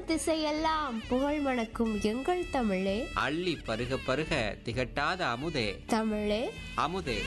திசையெல்லாம் புகழ் மணக்கும் எங்கள் தமிழே, அள்ளி பருக பருக திகட்டாத அமுதே, தமிழே அமுதே.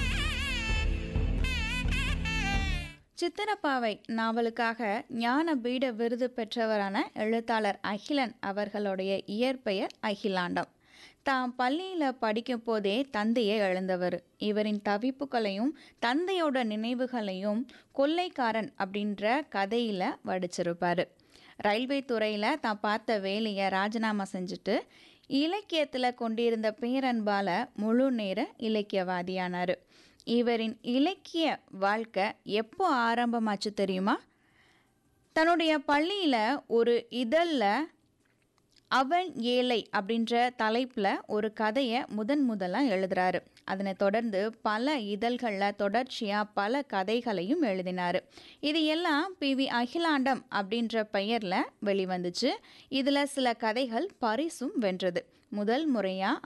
சித்திரப்பாவை நாவலுக்காக ஞானபீட விருது பெற்றவரான எழுத்தாளர் அகிலன் அவர்களுடைய இயற்பெயர் அகிலாண்டம். தாம் பள்ளியில் படிக்கும் போதே தந்தையை இழந்தவர். இவரின் தவிப்புகளையும் தந்தையோட நினைவுகளையும் கொள்ளைக்காரன் அப்படின்ற கதையில் வடிச்சிருப்பார். ரயில்வே துறையில் தான் பார்த்த வேலையை ராஜினாமா செஞ்சுட்டு இலக்கியத்தில் கொண்டிருந்த பேரன்பால் முழு நேர இலக்கியவாதியானார். இவரின் இலக்கிய வாழ்க்கை எப்போ ஆரம்பமாச்சு தெரியுமா? தன்னுடைய பள்ளியில் ஒரு இதழில் அவன் ஏழை அப்படின்ற தலைப்பில் ஒரு கதையை முதலாக எழுதுகிறாரு. அதனை தொடர்ந்து பல இதழ்களில் தொடர்ச்சியாக பல கதைகளையும் எழுதினார். இது எல்லாம் PV அகிலாண்டம் அப்படின்ற பெயரில் வெளிவந்துச்சு. இதில் சில கதைகள் பரிசும் வென்றது. முதல் முறையாக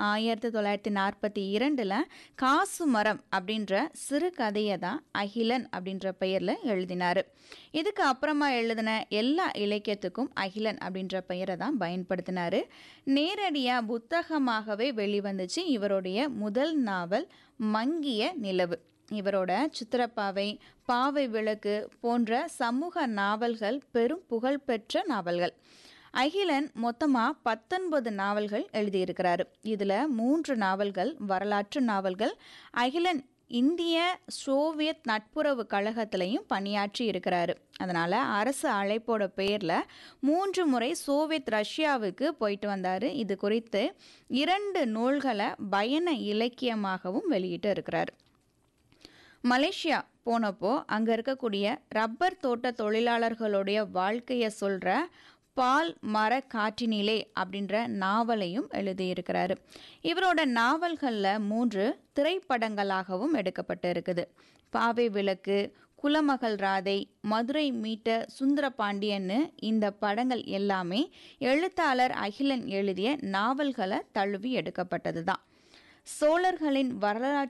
1942 காசு மரம் அப்படின்ற சிறு கதையை தான் அகிலன் அப்படின்ற பெயரில் எழுதினார். இதுக்கு அப்புறமா எழுதின எல்லா இலக்கியத்துக்கும் அகிலன் அப்படின்ற பெயரை தான் பயன்படுத்தினார். நேரடியாக புத்தகமாகவே வெளிவந்துச்சு இவருடைய முதல் நாவல் மங்கிய நிலவு. இவரோட சித்திரப்பாவை, பாவை விளக்கு போன்ற சமூக நாவல்கள் பெரும் புகழ்பெற்ற நாவல்கள். அகிலன் மொத்தமாக 19 நாவல்கள் எழுதியிருக்கிறாரு. இதில் 3 நாவல்கள் வரலாற்று நாவல்கள். அகிலன் இந்திய சோவியத் நட்புறவு கழகத்திலையும் பணியாற்றி இருக்கிறாரு. அதனால் அரசு அழைப்போட பேரில் 3 முறை சோவியத் ரஷ்யாவுக்கு போயிட்டு வந்தார். இது குறித்து 2 நூல்களை பயண இலக்கியமாகவும் வெளியிட்டு இருக்கிறார். மலேசியா போனப்போ அங்கே இருக்கக்கூடிய ரப்பர் தோட்ட தொழிலாளர்களுடைய வாழ்க்கையை சொல்கிற பால் மர காற்றினிலே அப்படின்ற நாவலையும் எழுதியிருக்கிறாரு. இவரோட நாவல்களில் 3 திரைப்படங்களாகவும் எடுக்கப்பட்டு இருக்குது. பாவை விளக்கு, குலமகள் ராதை, மதுரை மீட்ட சுந்தர பாண்டியன்னு இந்த படங்கள் எல்லாமே எழுத்தாளர் அகிலன் எழுதிய நாவல்களை தழுவி எடுக்கப்பட்டது தான். சோழர்களின் வரலாற்று